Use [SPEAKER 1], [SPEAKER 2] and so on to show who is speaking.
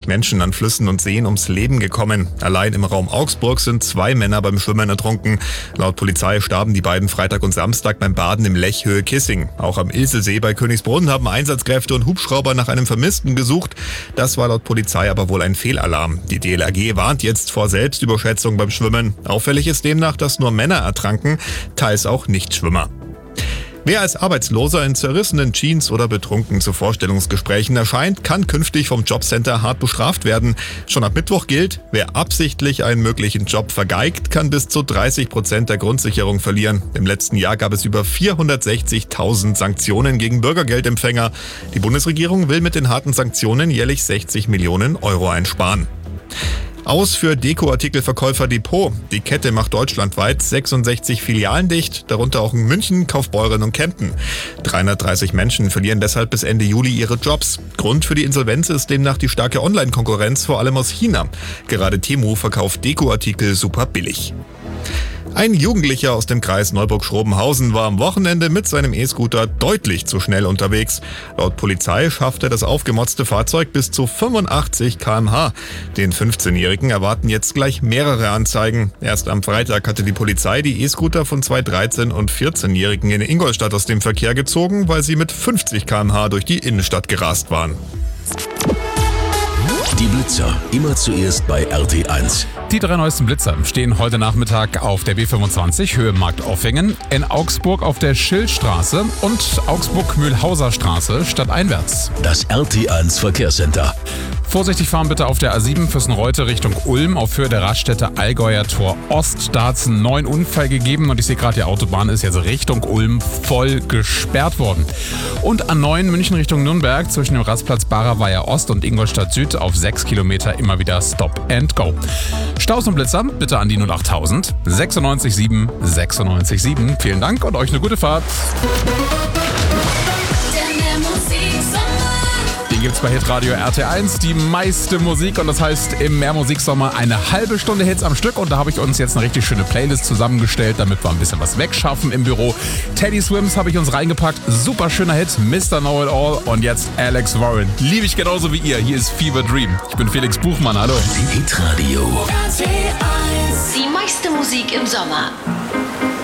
[SPEAKER 1] Menschen an Flüssen und Seen ums Leben gekommen. Allein im Raum Augsburg sind 2 Männer beim Schwimmen ertrunken. Laut Polizei starben die beiden Freitag und Samstag beim Baden im Lech Höhe Kissing. Auch am Ilselsee bei Königsbrunn haben Einsatzkräfte und Hubschrauber nach einem Vermissten gesucht. Das war laut Polizei aber wohl ein Fehlalarm. Die DLRG warnt jetzt vor Selbstüberschätzung beim Schwimmen. Auffällig ist demnach, dass nur Männer ertranken, teils auch Nichtschwimmer. Wer als Arbeitsloser in zerrissenen Jeans oder betrunken zu Vorstellungsgesprächen erscheint, kann künftig vom Jobcenter hart bestraft werden. Schon ab Mittwoch gilt, wer absichtlich einen möglichen Job vergeigt, kann bis zu 30% der Grundsicherung verlieren. Im letzten Jahr gab es über 460.000 Sanktionen gegen Bürgergeldempfänger. Die Bundesregierung will mit den harten Sanktionen jährlich 60 Millionen Euro einsparen. Aus für Dekoartikelverkäufer Depot. Die Kette macht deutschlandweit 66 Filialen dicht, darunter auch in München, Kaufbeuren und Kempten. 330 Menschen verlieren deshalb bis Ende Juli ihre Jobs. Grund für die Insolvenz ist demnach die starke Online-Konkurrenz, vor allem aus China. Gerade Temu verkauft Dekoartikel super billig. Ein Jugendlicher aus dem Kreis Neuburg-Schrobenhausen war am Wochenende mit seinem E-Scooter deutlich zu schnell unterwegs. Laut Polizei schaffte das aufgemotzte Fahrzeug bis zu 85 km/h. Den 15-Jährigen erwarten jetzt gleich mehrere Anzeigen. Erst am Freitag hatte die Polizei die E-Scooter von 2 13- und 14-Jährigen in Ingolstadt aus dem Verkehr gezogen, weil sie mit 50 km/h durch die Innenstadt gerast waren.
[SPEAKER 2] Die Blitzer, immer zuerst bei RT1.
[SPEAKER 3] Die 3 neuesten Blitzer stehen heute Nachmittag auf der B25 Höhe Markt-Offingen, in Augsburg auf der Schildstraße und Augsburg-Mühlhauser Straße stadteinwärts.
[SPEAKER 2] Das RT1 Verkehrscenter.
[SPEAKER 3] Vorsichtig fahren bitte auf der A7 Füssen-Reute Richtung Ulm auf Höhe der Raststätte Allgäuer Tor Ost. Da hat es einen neuen Unfall gegeben und ich sehe gerade, die Autobahn ist jetzt Richtung Ulm voll gesperrt worden. Und A9 München Richtung Nürnberg zwischen dem Rastplatz Barer Ost und Ingolstadt Süd auf 6 Kilometer immer wieder Stop and Go. Staus und Blitzer bitte an die 08000 967 967. Vielen Dank und euch eine gute Fahrt. Den gibt's bei Hitradio RT1, die meiste Musik und das heißt im Mehrmusiksommer eine halbe Stunde Hits am Stück und da habe ich uns jetzt eine richtig schöne Playlist zusammengestellt, damit wir ein bisschen was wegschaffen im Büro. Teddy Swims habe ich uns reingepackt, super schöner Hit, Mr. Know It All und jetzt Alex Warren. Liebe ich genauso wie ihr, hier ist Fever Dream. Ich bin Felix Buchmann, hallo.
[SPEAKER 2] Hitradio
[SPEAKER 4] RT1. Die meiste Musik im Sommer.